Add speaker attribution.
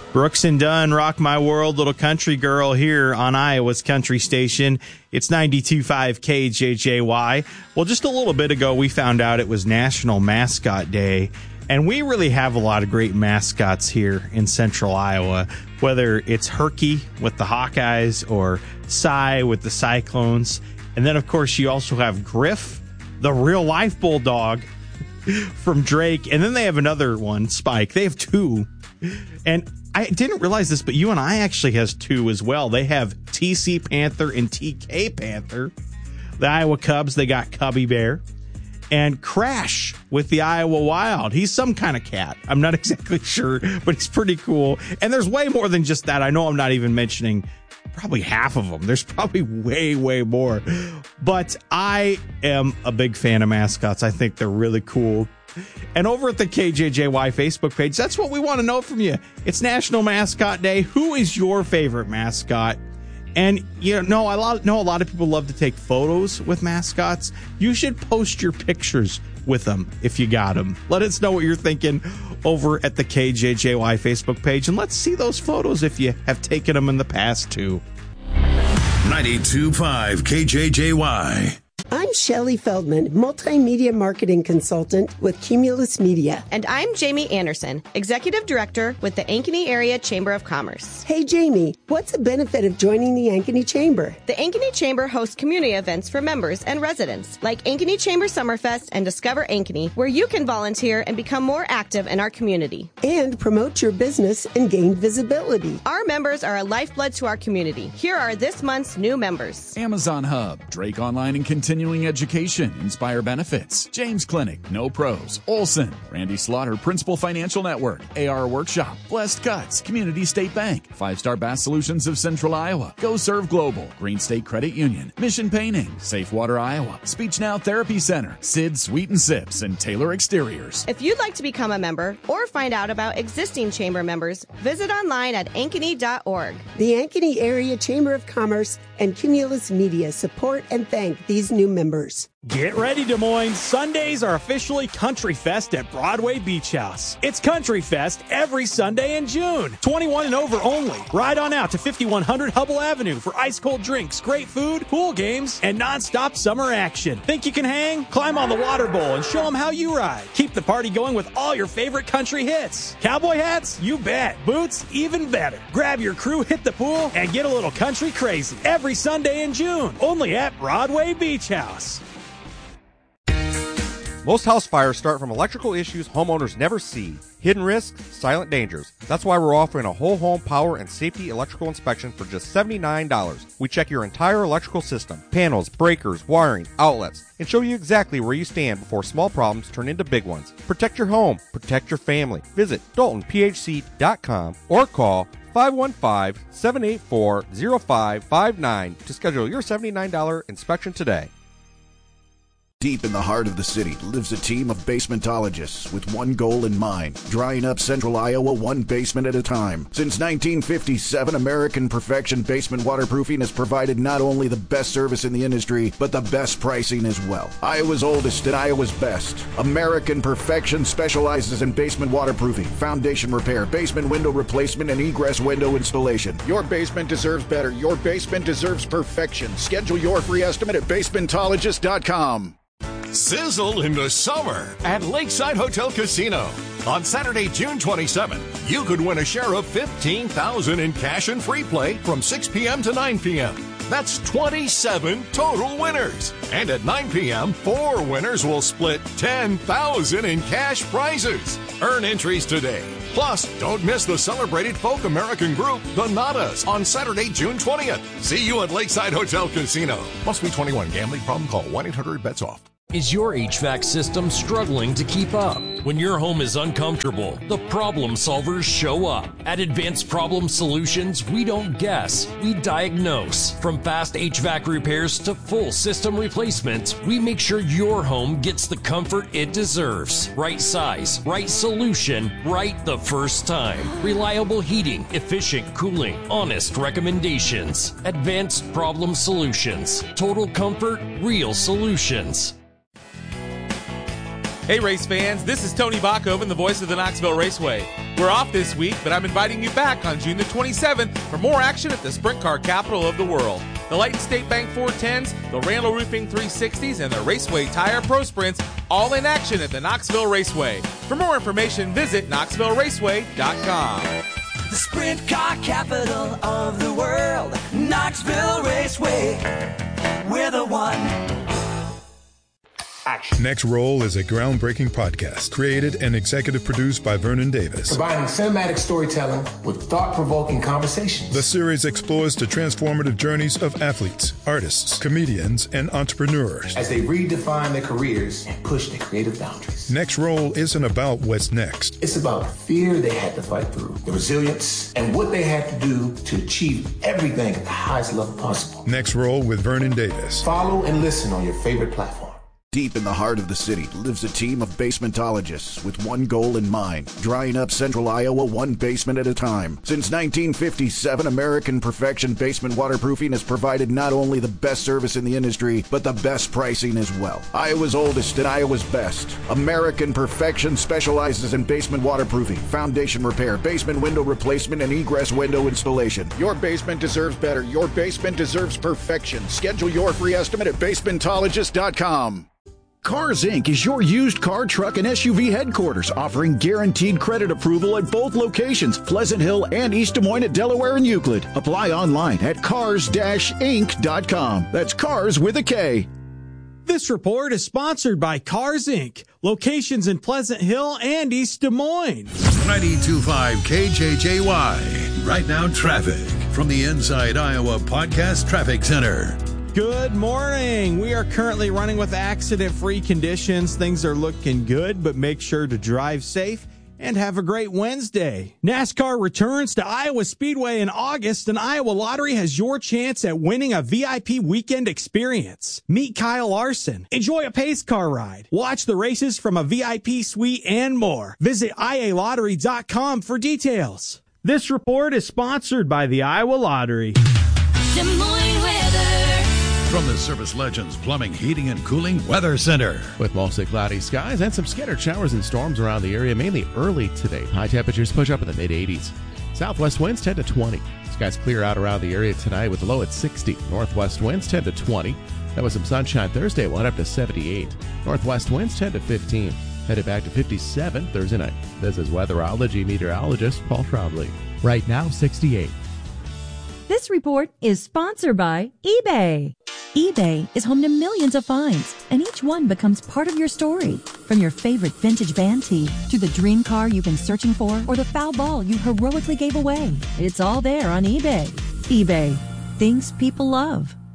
Speaker 1: Brooks and Dunn, Rock My World, Little Country Girl here on Iowa's Country Station. It's 92.5 KJJY. Well, just a little bit ago, we found out it was National Mascot Day, and we really have a lot of great mascots here in central Iowa, whether it's Herky with the Hawkeyes or Cy with the Cyclones. And then, of course, you also have Griff, the real-life bulldog from Drake. And then they have another one, Spike. They have two. And I didn't realize this, but UNI actually has two as well. They have TC Panther and TK Panther. The Iowa Cubs, they got Cubby Bear. And Crash with the Iowa Wild. He's some kind of cat. I'm not exactly sure, but he's pretty cool. And there's way more than just that. I know I'm not even mentioning probably half of them. There's probably way, way more. But I am a big fan of mascots. I think they're really cool. And over at the KJJY Facebook page, that's what we want to know from you. It's National Mascot Day. Who is your favorite mascot? And you know, a lot of people love to take photos with mascots. You should post your pictures with them if you got them. Let us know what you're thinking over at the KJJY Facebook page. And let's see those photos if you have taken them in the past, too.
Speaker 2: 92.5 KJJY.
Speaker 3: I'm Shelley Feldman, multimedia marketing consultant with Cumulus Media.
Speaker 4: And I'm Jamie Anderson, executive director with the Ankeny Area Chamber of Commerce.
Speaker 3: Hey, Jamie, what's the benefit of joining the Ankeny Chamber?
Speaker 4: The Ankeny Chamber hosts community events for members and residents, like Ankeny Chamber Summerfest and Discover Ankeny, where you can volunteer and become more active in our community.
Speaker 3: And promote your business and gain visibility.
Speaker 4: Our members are a lifeblood to our community. Here are this month's new members.
Speaker 5: Amazon Hub, Drake Online and Continuing Education, Inspire Benefits, James Clinic, No Pros, Olson, Randy Slaughter, Principal Financial Network, AR Workshop, Blessed Cuts, Community State Bank, 5-Star Bass Solutions of Central Iowa, Go Serve Global, Green State Credit Union, Mission Painting, Safe Water Iowa, Speech Now Therapy Center, Sid Sweet and Sips, and Taylor Exteriors.
Speaker 4: If you'd like to become a member or find out about existing chamber members, visit online at ankeny.org.
Speaker 3: The Ankeny Area Chamber of Commerce and Cumulus Media support and thank these new members.
Speaker 6: Get ready, Des Moines. Sundays are officially Country Fest at Broadway Beach House. It's Country Fest every Sunday in June. 21 and over only. Ride on out to 5100 Hubble Avenue for ice-cold drinks, great food, pool games, and non-stop summer action. Think you can hang? Climb on the water bowl and show them how you ride. Keep the party going with all your favorite country hits. Cowboy hats? You bet. Boots? Even better. Grab your crew, hit the pool, and get a little country crazy. Every Sunday in June. Only at Broadway Beach House.
Speaker 7: Most house fires start from electrical issues homeowners never see. Hidden risks, silent dangers. That's why we're offering a whole home power and safety electrical inspection for just $79. We check your entire electrical system, panels, breakers, wiring, outlets, and show you exactly where you stand before small problems turn into big ones. Protect your home, protect your family. Visit DaltonPHC.com or call 515-784-0559 to schedule your $79 inspection today.
Speaker 2: Deep in the heart of the city lives a team of basementologists with one goal in mind, drying up central Iowa one basement at a time. Since 1957, American Perfection Basement Waterproofing has provided not only the best service in the industry, but the best pricing as well. Iowa's oldest and Iowa's best. American Perfection specializes in basement waterproofing, foundation repair, basement window replacement, and egress window installation. Your basement deserves better. Your basement deserves perfection. Schedule your free estimate at basementologist.com.
Speaker 8: Sizzle in the summer at Lakeside Hotel Casino. On Saturday, June 27th, you could win a share of $15,000 in cash and free play from 6 p.m. to 9 p.m. That's 27 total winners. And at 9 p.m., 4 winners will split $10,000 in cash prizes. Earn entries today. Plus, don't miss the celebrated folk American group, the Nadas, on Saturday, June 20th. See you at Lakeside Hotel Casino. Must be 21. Gambling problem? Call 1-800-BETS-OFF.
Speaker 9: Is your HVAC system struggling to keep up? When your home is uncomfortable, the problem solvers show up. At Advanced Problem Solutions, we don't guess, we diagnose. From fast HVAC repairs to full system replacements, we make sure your home gets the comfort it deserves. Right size, right solution, right the first time. Reliable heating, efficient cooling, honest recommendations. Advanced Problem Solutions. Total comfort, real solutions.
Speaker 10: Hey race fans, this is Tony Bachhoven, the voice of the Knoxville Raceway. We're off this week, but I'm inviting you back on June the 27th for more action at the sprint car capital of the world. The Lighton State Bank 410s, the Randall Roofing 360s, and the Raceway Tire Pro Sprints, all in action at the Knoxville Raceway. For more information, visit KnoxvilleRaceway.com.
Speaker 11: The sprint car capital of the world, Knoxville Raceway. We're the one.
Speaker 12: Action. Next Roll is a groundbreaking podcast created and executive produced by Vernon Davis.
Speaker 13: Combining cinematic storytelling with thought-provoking conversations.
Speaker 12: The series explores the transformative journeys of athletes, artists, comedians, and entrepreneurs
Speaker 13: as they redefine their careers and push their creative boundaries.
Speaker 12: Next Roll isn't about what's next.
Speaker 13: It's about the fear they had to fight through, the resilience, and what they had to do to achieve everything at the highest level possible.
Speaker 12: Next Roll with Vernon Davis.
Speaker 13: Follow and listen on your favorite platform.
Speaker 2: Deep in the heart of the city lives a team of basementologists with one goal in mind, drying up central Iowa one basement at a time. Since 1957, American Perfection Basement Waterproofing has provided not only the best service in the industry, but the best pricing as well. Iowa's oldest and Iowa's best. American Perfection specializes in basement waterproofing, foundation repair, basement window replacement, and egress window installation. Your basement deserves better. Your basement deserves perfection. Schedule your free estimate at basementologist.com.
Speaker 14: Cars Inc. is your used car, truck, and SUV headquarters, offering guaranteed credit approval at both locations, Pleasant Hill and East Des Moines at Delaware and Euclid. Apply online at cars-inc.com. That's cars with a K.
Speaker 6: This report is sponsored by Cars Inc., locations in Pleasant Hill and East Des Moines.
Speaker 15: 92.5 KJJY. Right now, traffic from the Inside Iowa Podcast Traffic Center.
Speaker 1: Good morning. We are currently running with accident-free conditions. Things are looking good, but make sure to drive safe and have a great Wednesday. NASCAR returns to Iowa Speedway in August, and Iowa Lottery has your chance at winning a VIP weekend experience. Meet Kyle Larson. Enjoy a pace car ride. Watch the races from a VIP suite and more. Visit IALottery.com for details. This report is sponsored by the Iowa Lottery.
Speaker 15: Des Moines weather. From the Service Legends Plumbing, Heating, and Cooling Weather Center.
Speaker 16: With mostly cloudy skies and some scattered showers and storms around the area, mainly early today. High temperatures push up in the mid-80s. Southwest winds 10 to 20. Skies clear out around the area tonight with a low at 60. Northwest winds 10 to 20. That was some sunshine Thursday. We'll head up to 78. Northwest winds 10 to 15. Headed back to 57 Thursday night. This is weatherology meteorologist Paul Trombley.
Speaker 17: Right now, 68.
Speaker 18: This report is sponsored by eBay. eBay is home to millions of finds, and each one becomes part of your story. From your favorite vintage band tee to the dream car you've been searching for or the foul ball you heroically gave away. It's all there on eBay. eBay. Things people love.